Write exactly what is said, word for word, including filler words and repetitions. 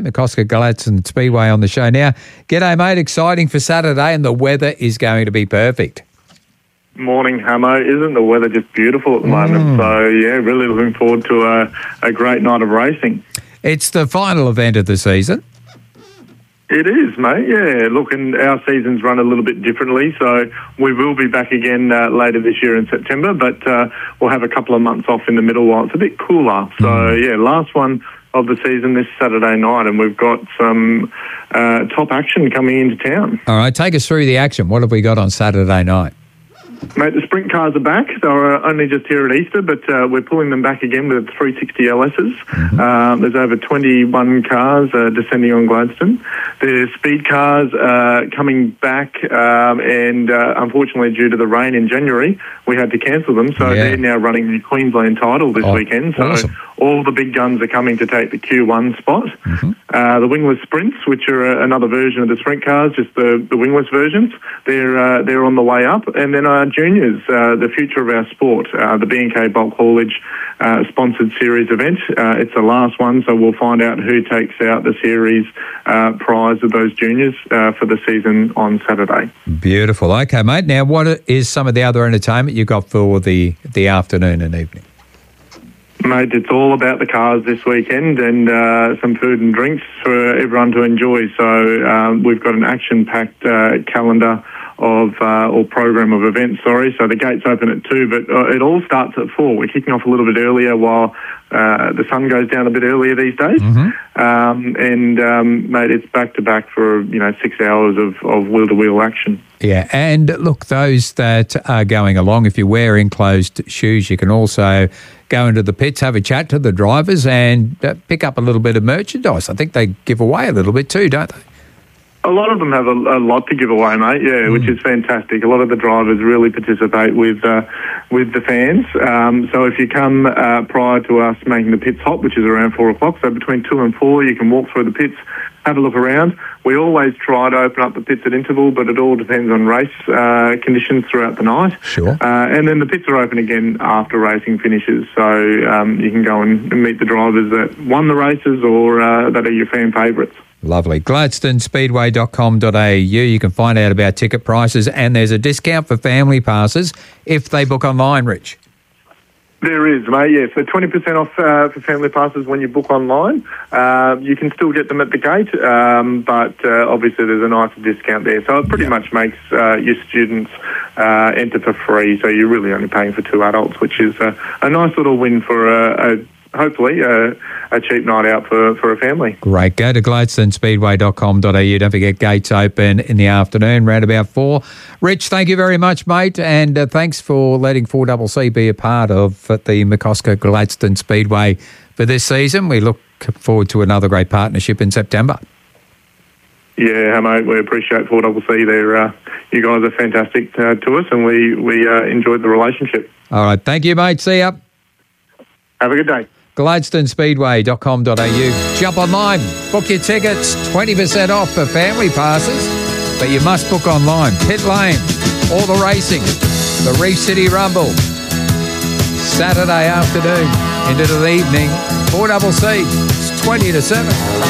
McCosker Gladstone Speedway on the show now. G'day, mate. Exciting for Saturday, and the weather is going to be perfect. Morning, Hamo. Isn't the weather just beautiful at the moment? Mm. So, yeah, really looking forward to a, a great night of racing. It's the final event of the season. It is, mate. Yeah, look, and our seasons run a little bit differently, so we will be back again uh, later this year in September, but uh, we'll have a couple of months off in the middle while it's a bit cooler. So, mm. yeah, last one of the season this Saturday night, and we've got some uh, top action coming into town. All right, take us through the action. What have we got on Saturday night? Mate, the sprint cars are back. They were only just here at Easter, but uh, we're pulling them back again with three sixty L Ss. Mm-hmm. Uh, there's over twenty-one cars uh, descending on Gladstone. There's speed cars uh, coming back, um, and uh, unfortunately, due to the rain in January, we had to cancel them. So yeah. They're now running the Queensland title this oh, weekend. So awesome. All the big guns are coming to take the Q one spot. Mm-hmm. Uh, the wingless sprints, which are uh, another version of the sprint cars, just the, the wingless versions, they're uh, they're on the way up. And then our juniors, uh, the future of our sport, uh, the B and K Bulk Haulage uh, sponsored series event. Uh, it's the last one, so we'll find out who takes out the series uh, prize of those juniors uh, for the season on Saturday. Beautiful. Okay, mate. Now, what is some of the other entertainment you got for the, the afternoon and evening? Mate, it's all about the cars this weekend, and uh, some food and drinks for everyone to enjoy. So um, we've got an action-packed uh, calendar of, uh, or program of events, sorry. So the gates open at two, but uh, it all starts at four. We're kicking off a little bit earlier while uh, the sun goes down a bit earlier these days. Mm-hmm. Um, and, um, mate, it's back-to-back for, you know, six hours of, of wheel-to-wheel action. Yeah, and look, those that are going along, if you wear enclosed shoes, you can also go into the pits, have a chat to the drivers and uh, pick up a little bit of merchandise. I think they give away a little bit too, don't they? A lot of them have a, a lot to give away, mate, yeah, mm. which is fantastic. A lot of the drivers really participate with uh, with the fans. Um, so if you come uh, prior to us making the pits hot, which is around four o'clock, so between two and four, you can walk through the pits, have a look around. We always try to open up the pits at interval, but it all depends on race uh, conditions throughout the night. Sure. Uh, and then the pits are open again after racing finishes, so um, you can go and meet the drivers that won the races or uh, that are your fan favourites. Lovely. Gladstone Speedway dot com dot a u. You can find out about ticket prices, and there's a discount for family passes if they book online, Rich. There is, mate, yeah. So twenty percent off uh, for family passes when you book online. Uh, you can still get them at the gate, um, but uh, obviously there's a nice discount there. So it pretty yeah. much makes uh, your students uh, enter for free, so you're really only paying for two adults, which is uh, a nice little win for a, a hopefully a, a cheap night out for, for a family. Great. Go to Gladstone Speedway dot com dot a u. Don't forget, gates open in the afternoon, round about four. Rich, thank you very much, mate, and uh, thanks for letting four C C be a part of uh, the McCosker Gladstone Speedway for this season. We look forward to another great partnership in September. Yeah, mate, we appreciate four C C. They're, uh, you guys are fantastic uh, to us, and we, we uh, enjoyed the relationship. All right. Thank you, mate. See ya. Have a good day. Gladstone Speedway dot com dot a u. Jump online, book your tickets, twenty percent off for family passes, but you must book online. Pit Lane, all the racing, the Reef City Rumble, Saturday afternoon into the evening, four C C, it's twenty to seven.